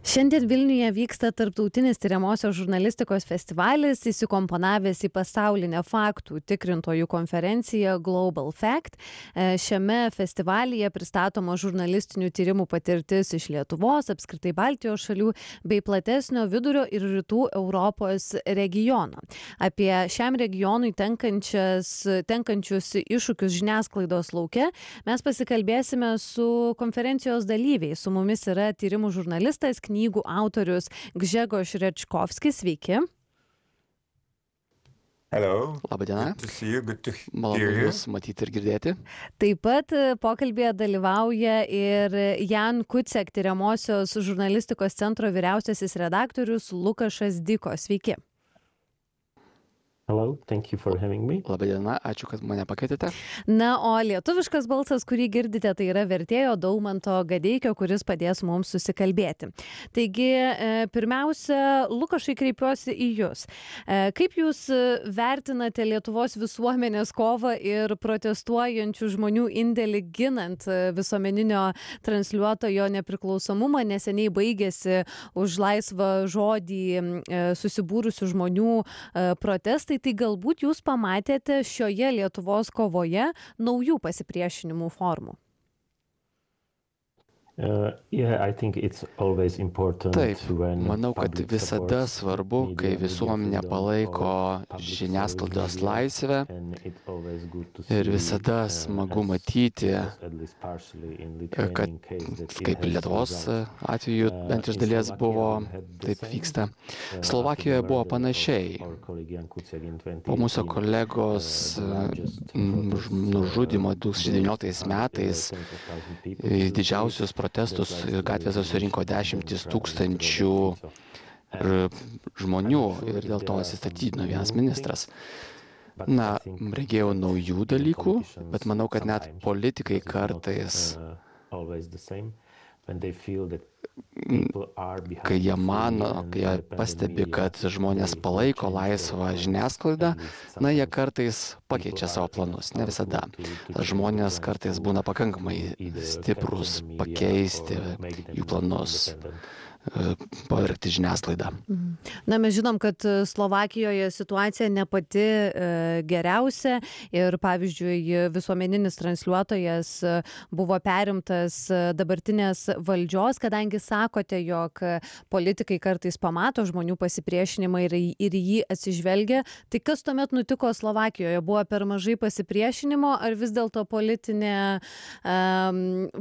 Šiandien Vilniuje vyksta tarptautinis tyriamosios žurnalistikos festivalis, įsikomponavęs į pasaulinę faktų tikrintojų konferenciją Global Fact. Šiame festivalyje pristatoma žurnalistinių tyrimų patirtis iš Lietuvos, apskritai Baltijos šalių, bei platesnio vidurio ir rytų Europos regiono. Apie šiam regionui tenkančius iššūkius žiniasklaidos lauke mes pasikalbėsime su konferencijos dalyviais. Su mumis yra tyrimų žurnalistas, knygų autorius Grzegorz Rečkovskis. Sveiki. Hello. Labadiena. Good to see you. Good to Malonu hear you. Jūs matyti ir girdėti. Taip pat pokalbėje dalyvauja ir Jan Kuciak, tyriamosios žurnalistikos centro vyriausiasis redaktorius Lukašas Diko. Sveiki. Hello, thank you for having me. Labadiena, ačiū, kad mane pakvietėte. Na, o lietuviškas balsas, kurį girdite, tai yra vertėjo Daumanto Gadeikio, kuris padės mums susikalbėti. Taigi, pirmiausia, Lukašai, kreipiuosi į Jūs. Kaip Jūs vertinate Lietuvos visuomenės kovą ir protestuojančių žmonių indėlį ginant visuomeninio transliuotojo nepriklausomumą? Neseniai baigėsi už laisvą žodį susibūrusių žmonių protestai. Tai galbūt Jūs pamatėte šioje Lietuvos kovoje naujų pasipriešinimų formų. Taip, manau, kad visada svarbu, kai visuomenė palaiko žiniasklaidos laisvę, ir visada smagu matyti, kad kaip Lietuvos atveju bent iš dalies buvo, taip vyksta. Slovakijoje buvo panašiai. Po mūsų kolegos nužudymo 2019 metais didžiausius protestus gatvėse surinko 10 000 žmonių ir dėl to atsistatydino vienas ministras. Na, regėjau naujų dalykų, bet manau, kad net politikai kartais, kai jie pastebi, kad žmonės palaiko laisvą žiniasklaidą, na, jie kartais pakeičia savo planus, ne visada. Žmonės kartais būna pakankamai stiprus pakeisti jų planus, pavergti žiniasklaidą. Na, mes žinom, kad Slovakijoje situacija ne pati geriausia ir, pavyzdžiui, visuomeninis transliuotojas buvo perimtas dabartinės valdžios, kadangi sakote, jog politikai kartais pamato žmonių pasipriešinimą ir jį atsižvelgia. Tai kas tuomet nutiko Slovakijoje? Buvo per mažai pasipriešinimo ar vis dėlto